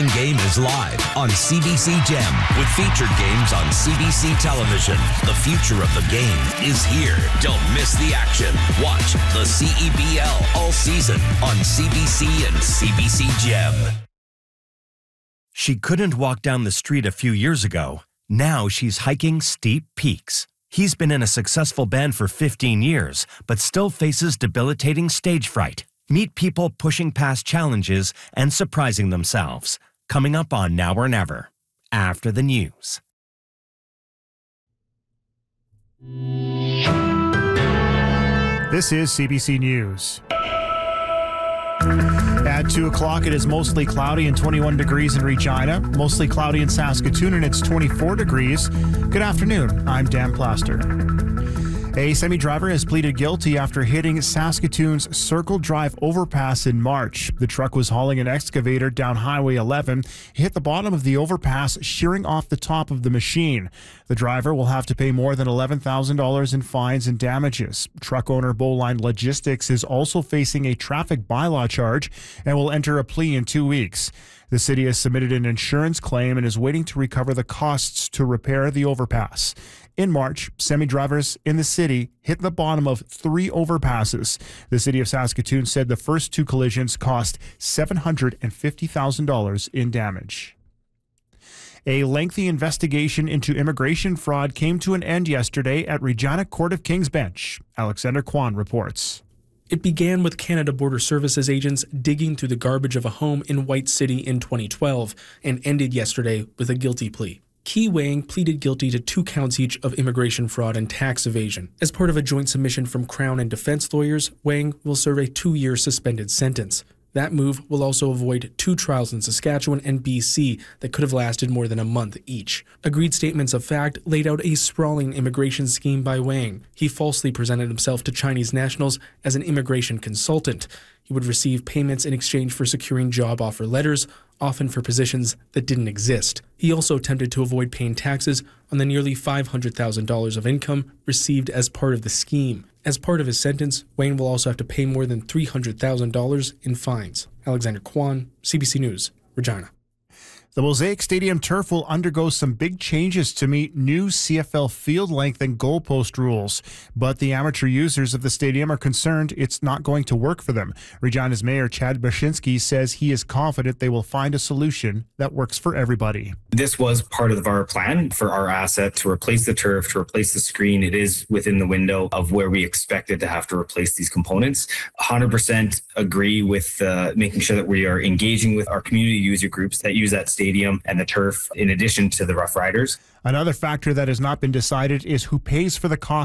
Game is live on CBC Gem with featured games on CBC television. The future of the game is here. Don't miss the action. Watch the CEBL all season on CBC and CBC Gem. She couldn't walk down the street a few years ago. Now she's hiking steep peaks. He's been in a successful band for 15 years, but still faces debilitating stage fright. Meet people pushing past challenges and surprising themselves. Coming up on Now or Never, after the news. This is CBC News. At 2 o'clock, it is mostly cloudy and 21 degrees in Regina. Mostly cloudy in Saskatoon, and it's 24 degrees. Good afternoon. I'm Dan Plaster. A semi-driver has pleaded guilty after hitting Saskatoon's Circle Drive overpass in March. The truck was hauling an excavator down Highway 11. It hit the bottom of the overpass, shearing off the top of the machine. The driver will have to pay more than $11,000 in fines and damages. Truck owner Bowline Logistics is also facing a traffic bylaw charge and will enter a plea in 2 weeks. The city has submitted an insurance claim and is waiting to recover the costs to repair the overpass. In March, semi-drivers in the city hit the bottom of 3 overpasses. The city of Saskatoon said the first 2 collisions cost $750,000 in damage. A lengthy investigation into immigration fraud came to an end yesterday at Regina Court of King's Bench. Alexander Kwan reports. It began with Canada Border Services agents digging through the garbage of a home in White City in 2012 and ended yesterday with a guilty plea. Key Wang pleaded guilty to 2 counts each of immigration fraud and tax evasion. As part of a joint submission from Crown and defense lawyers, Wang will serve a 2-year suspended sentence. That move will also avoid 2 trials in Saskatchewan and BC that could have lasted more than a month each. Agreed statements of fact laid out a sprawling immigration scheme by Wang. He falsely presented himself to Chinese nationals as an immigration consultant. He would receive payments in exchange for securing job offer letters, often for positions that didn't exist. He also attempted to avoid paying taxes on the nearly $500,000 of income received as part of the scheme. As part of his sentence, Wayne will also have to pay more than $300,000 in fines. Alexander Kwan, CBC News, Regina. The Mosaic Stadium turf will undergo some big changes to meet new CFL field length and goalpost rules, but the amateur users of the stadium are concerned it's not going to work for them. Regina's Mayor Chad Baczynski says he is confident they will find a solution that works for everybody. This was part of our plan for our asset to replace the turf, to replace the screen. It is within the window of where we expected to have to replace these components. 100% agree with making sure that we are engaging with our community user groups that use that stadium and the turf in addition to the Rough Riders. Another factor that has not been decided is who pays for the cost